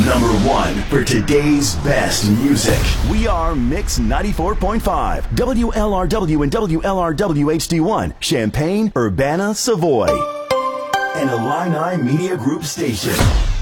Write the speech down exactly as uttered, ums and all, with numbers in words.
number one for today's best music. We are Mix ninety-four point five, W L R W and W L R W H D one, Champaign, Urbana, Savoy, and Illini Media Group Station.